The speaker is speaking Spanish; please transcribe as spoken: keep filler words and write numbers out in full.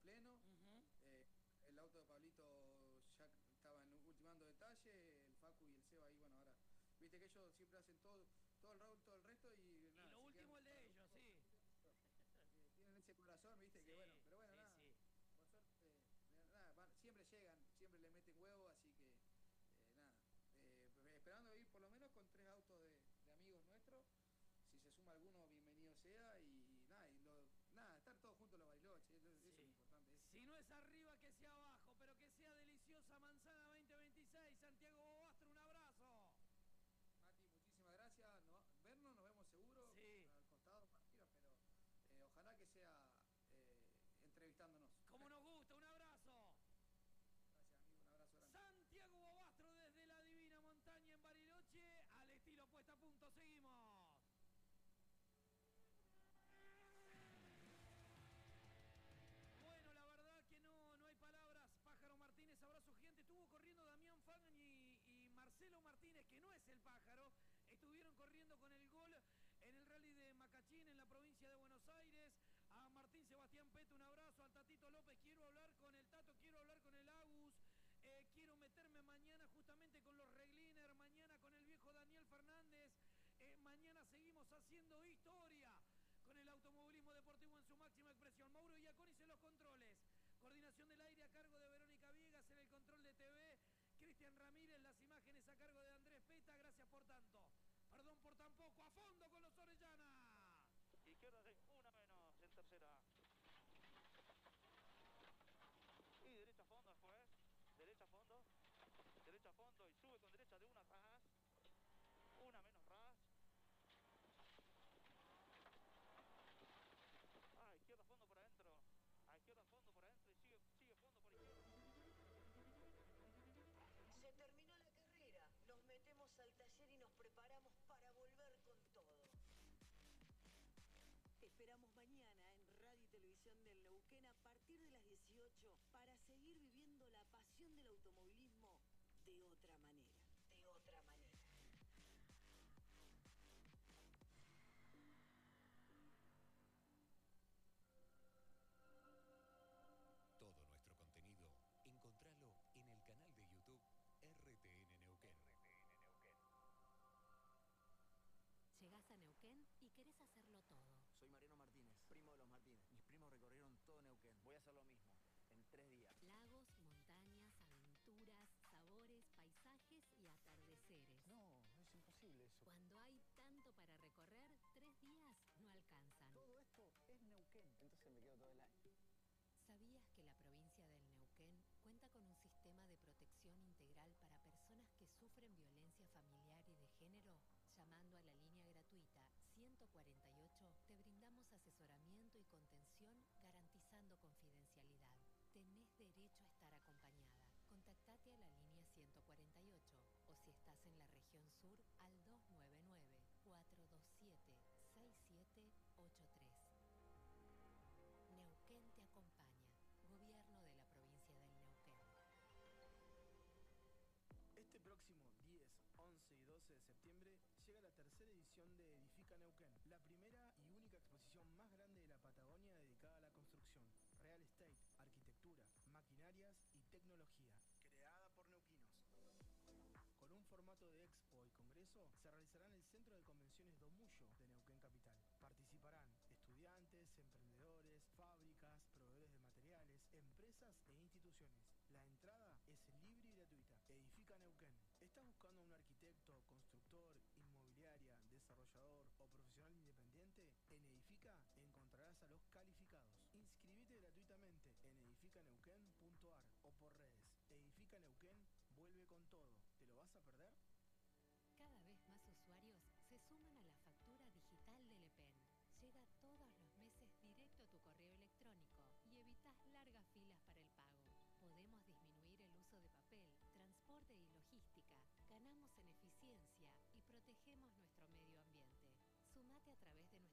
pleno. Uh-huh. eh, el auto de Pablito ya estaba en ultimando detalle, el Facu y el Seba ahí, bueno, ahora, viste que ellos siempre hacen todo, todo el round, todo el resto y nada. Y lo último el de ellos, sí. Tienen ese corazón, viste, sí, que bueno, pero bueno, sí, nada, sí. por suerte, eh, nada, van, siempre llegan, siempre le meten huevo, así que, eh, nada, eh, esperando ir por lo menos con tres autos de, de amigos nuestros. Si se suma alguno, bienvenido sea. Y, y nada, y lo, nada, estar todos juntos los Bariloche, eso, sí. eso es lo importante. Eso. Si no es arriba, que sea abajo, pero que sea deliciosa Manzana veinte veintiséis. Santiago Bobastro, un abrazo. Mati, muchísimas gracias. No, vernos, nos vemos seguro. Sí. Al costado, arriba, pero eh, ojalá que sea eh, entrevistándonos. Como nos gusta, un abrazo. Gracias, amigo, un abrazo grande. Santiago Bobastro desde la divina montaña en Bariloche, al estilo puesta a punto. Seguimos. Bueno, la verdad que no, no hay palabras. Pájaro Martínez, abrazo gigante. Estuvo corriendo Damián Fagan y, y Marcelo Martínez, que no es el Pájaro. Estuvieron corriendo con el gol en el rally de Macachín, en la provincia de Buenos Aires. A Martín Sebastián Peto, un abrazo. Al Tatito López, quiero hablar con el Tato, quiero hablar con el Agus. Eh, quiero meterme mañana justamente con los Regliner, mañana con el viejo Daniel Fernández. Eh, mañana seguimos haciendo historia con el automovilismo deportivo en su máxima expresión. Mauro Iaconis en los controles. Coordinación del aire a cargo de Verónica Viegas, en el control de T V. Cristian Ramírez, las imágenes a cargo de Andrés Peta. Gracias por tanto. Perdón por tan poco. A fondo con los Orellana. Izquierda de una menos en tercera. Y derecha a fondo después. Derecha a fondo. Derecha a fondo y sube con derecha de una ras. Una menos ras. Ah, izquierda a fondo por adentro. A izquierda a fondo por adentro y sigue, sigue fondo por izquierda. Se terminó la carrera. Nos metemos al taller y nos preparamos para volver con todo. Te esperamos mañana en Radio y Televisión del Neuquén a partir de las dieciocho para seguir viviendo la pasión del automovilismo de otra manera. De otra manera. Todo nuestro contenido, encontralo en el canal de YouTube R T N Neuquén. R T N Neuquén. Llegás a Neuquén y querés hacerlo todo. Soy Mariano Martínez, primo de los Martínez. Mis primos recorrieron todo Neuquén. Voy a hacer lo mismo, en tres días. Lagos, montañas, aventuras, sabores, paisajes y atardeceres. No, es imposible eso. Cuando hay tanto para recorrer, tres días no alcanzan. Todo esto es Neuquén. Entonces me quedo todo el año. ¿Sabías que la provincia del Neuquén cuenta con un sistema de protección integral para personas que sufren violencia familiar y de género? Llamando a la línea gratuita ciento cuarenta y ocho, te brindamos asesoramiento y contención garantizando confidencialidad. Tenés derecho a estar acompañada. Contactate a la línea ciento cuarenta y ocho o si estás en la región sur al dos nueve nueve, cuatro dos siete, seis siete ocho tres. Neuquén te acompaña. Gobierno de la provincia del Neuquén. Este próximo diez, once y doce de septiembre llega la tercera edición de Edifica Neuquén, la primera y única exposición más grande de la Patagonia dedicada a la construcción, real estate, arquitectura, maquinarias y tecnología, creada por neuquinos. Con un formato de expo y congreso, se realizará en el Centro de Convenciones Domullo de Neuquén Capital. Participarán estudiantes, emprendedores, fábricas, proveedores de materiales, empresas e instituciones. La entrada es libre y gratuita. Edifica Neuquén. ¿Estás buscando un arquitecto, constructor, inmobiliaria, desarrollador o profesional independiente? En Edifica encontrarás a los calificados. Inscribite gratuitamente en edifica neuquén punto ar o por redes. Edifica Neuquén vuelve con todo. ¿Te lo vas a perder? Cada vez más usuarios se suman a la factura digital del E P E N. Llega todos los meses directo a tu correo electrónico y evitas largas filas para el pago. Podemos disminuir el uso de papel, transporte y logística. Ganamos en eficiencia y protegemos nuestro medio ambiente. Sumate a través de nuestra